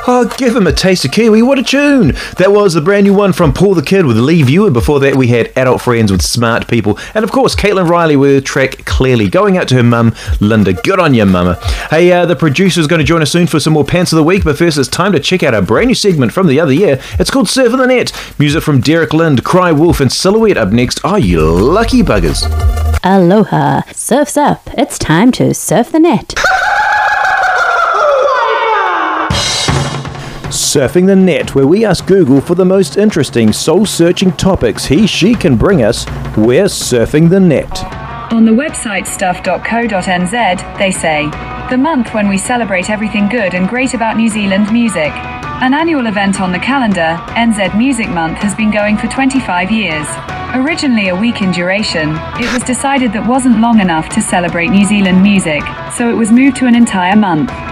Oh, give him a taste of Kiwi, what a tune! That was the brand new one from Paul the Kid with Lee Viewer. Before that we had Adult Friends with Smart People, and of course Caitlin Riley with her track Clearly, going out to her mum Linda. Good on you, mama. Hey, the producer's going to join us soon for some more Pants of the Week, but first it's time to check out our brand new segment from the other year. It's called Surfing the Net. Music from Derek Lind, Cry Wolf and Silhouette up next. Oh, you lucky buggers. Aloha, surf's up. It's time to surf the net. Surfing the Net, where we ask Google for the most interesting, soul-searching topics she can bring us. We're surfing the net. On the website stuff.co.nz, they say, the month when we celebrate everything good and great about New Zealand music. An annual event on the calendar, NZ Music Month has been going for 25 years. Originally a week in duration, it was decided that wasn't long enough to celebrate New Zealand music, so it was moved to an entire month.